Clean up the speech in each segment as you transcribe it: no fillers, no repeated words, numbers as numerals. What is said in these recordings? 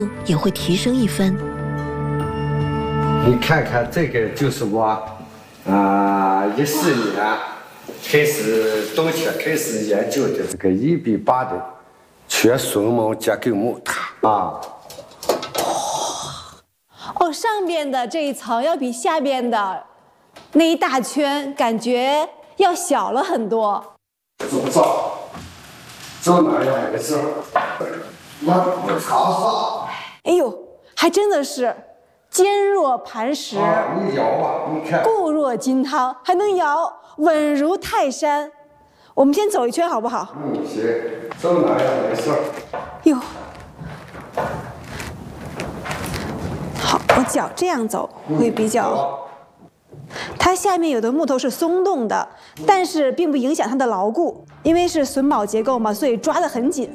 也会提升一分。 你看看这个就是我14年开始冬天开始研究的这个1:8的全榫卯结构木塔啊。 哦，上边的这一层要比下边的那一大圈感觉要小了很多。 走哪样的事？我尝尝。 哎呦，还真的是坚若磐石， 你摇吧，你看， 固若金汤，还能摇，稳如泰山。我们先走一圈好不好？ 行，走哪样的事？ 哟，好，我脚这样走会比较。它下面有的木头是松动的，但是并不影响它的牢固，因为是榫卯结构嘛，所以抓得很紧。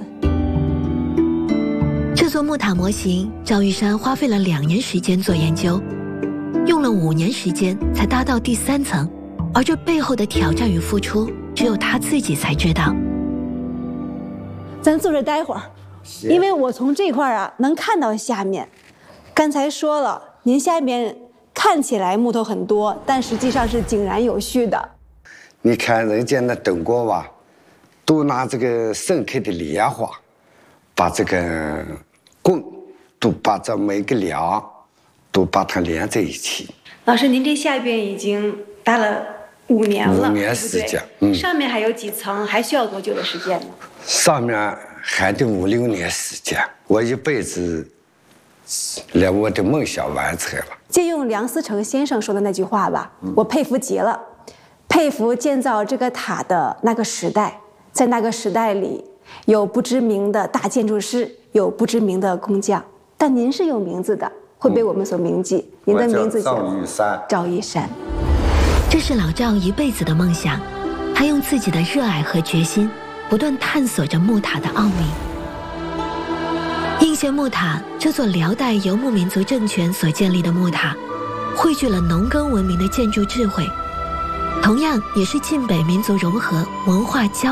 这座木塔模型，赵玉山花费了2年时间做研究，用了5年时间才搭到第3层，而这背后的挑战与付出，只有他自己才知道。 咱坐这待会儿，因为我从这块能看到下面。刚才说了，您下面看起来木头很多，但实际上是井然有序的。 你看人家那等过吧，都拿这个盛开的莲花，把这个棍都把这每个梁都把它连在一起。 老师，您这下边已经搭了5年了，5 年时间， 上面还有几层，还需要多久的时间呢？ 上面还得5、6年时间，我一辈子连我的梦想完成了。 借用梁思成先生说的那句话吧，我佩服极了，佩服建造这个塔的那个时代，在那个时代里，有不知名的大建筑师，有不知名的工匠，但您是有名字的，会被我们所铭记。您的名字叫赵玉山。 赵玉山， 这是老赵一辈子的梦想，他用自己的热爱和决心，不断探索着木塔的奥秘。应县木塔，这座辽代游牧民族政权所建立的木塔，汇聚了农耕文明的建筑智慧，同样也是晋北民族融合文化交